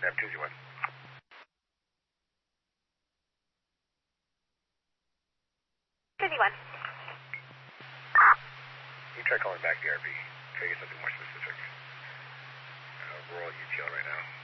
Nav 201. You try calling back the RV. Try to get something more specific. Rural UTL right now.